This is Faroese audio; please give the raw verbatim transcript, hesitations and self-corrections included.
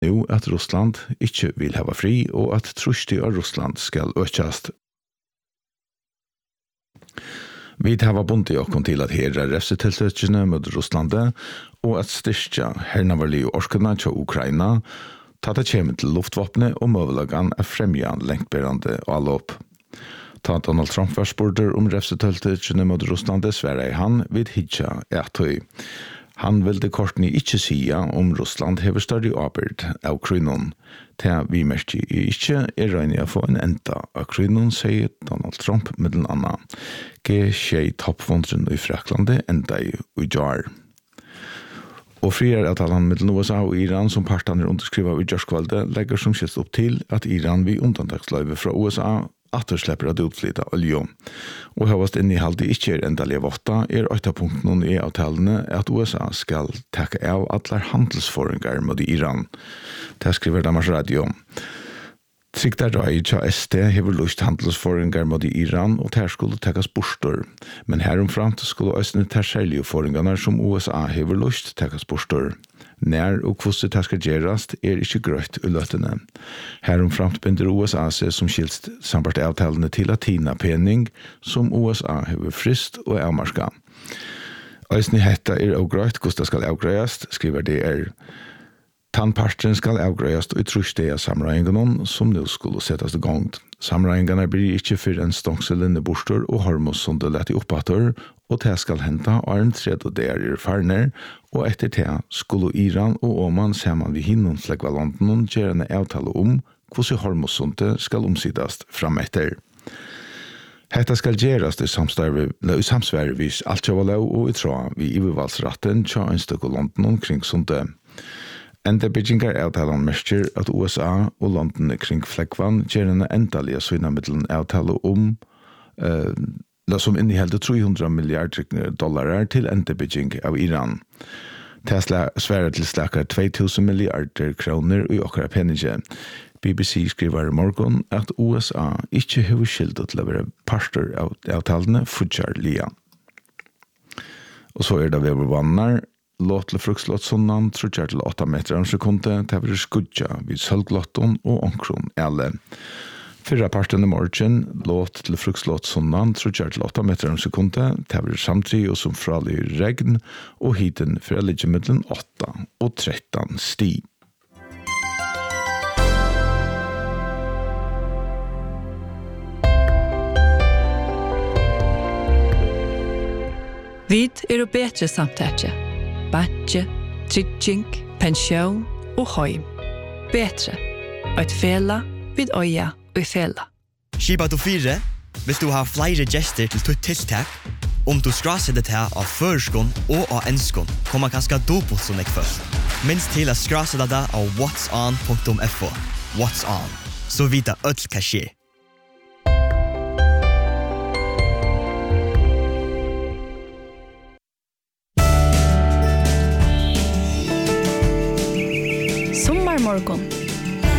nu at Russland ikke vil hava fri og at trustig av Russland skal økjast. Vi hava bundet okkon til at herra refsetiltøkene mot Russlandet og at styrkja hernavarlige orskene til Ukraina ta det kjemet til luftvåpne og møvelagan er fremja lengtberande og allop. Ta Donald Trump var spurter om refsetiltøkene mot Russlandet sverre han vid hitja etøy. Han ville kortni ikkje sia om Russland hever større arbeid av krynon. Til vi merker ikkje er røyne å få en enda av krynon, sier Donald Trump mellom anna. G tjei toppfondren i Fraklande enda i ujar. Og friere avtalen mellom U S A og Iran som partene underskriva i Jørskvalde legger som skjelt opp til at Iran vil undantagsløyve fra U S A atter slipper at utflyta olje. Og høyest innehalt ikke er endelig våtta er åttapunkten i avtalene at U S A skal takke av alle handelsforingar mot Iran. Det skriver Damars Radio. Trygta Rai tja S D hever lust handelsforingar mot Iran og der skulle takkas bostor. Men heromframt skulle østene ta særlige foringarna som U S A hever lust takkas bostor. Nær og hvordan det skal gjerast er ikke grøtt i løttene. Heromframt binder U S A seg som skilst sambart avtalene til latina pening som U S A hever frist og avmarska. Øysni hetta er og grøtt hvordan det skal avgrøyast, skriver D R. Tannparten skal avgrøyast og i trussteia samrøynganon som nå skulle settes i gang. Samrøyngarna blir ikke for en stångselende bostor og hormos som det lett i oppator, og det skal henta av en tredje der i farner, og etter det skulle Iran og Oman saman vid hinnom flekvalanden gjerne avtale om hvordan hormosundet skal omsidast fram etter. Hetta skal gjerast i samsvervis alt jo var lov og i tråd vi ivervalsratten tja en stykke London kring sundet. Enda byggingar avtalen merker at U S A og London kring Flekvan gjerne endalige svinamiddelen avtale om uh, som innehelder tre hundre milliarder dollar til endebygging av Iran. Tesla sværer til slakker to tusen milliarder kroner i okra penige. B B C skriver i morgen at U S A ikke har skyldet til å være parter av avtalene fortsatt lia. Og så er det ved vannar. Låt til frukslott sonnan, trutjar til åtta meter om sekunde, til vi skudja vid sølglotton og onkron alle. Fyrra parten i morgen, låt til frukslott sonnan, trutjar til åtta meter om sekunde, til vi samtri og som fralig regn, og hiten fra ligge mellom åtta og tretton sti. Vid er og betre samtetje. Batje, trygging, pensjon og heim. Betre. Eit fela vid øya og i fela. Skipa du fire, hvis du har flere gjester til tutt tiltak, om du skraser det her av førskon og av enskon, kommer kanskje dobbelt som jeg først. Minst til å skrase det der av whatson punktum f o. What's on. Så vita ødel hva skjer. Morgon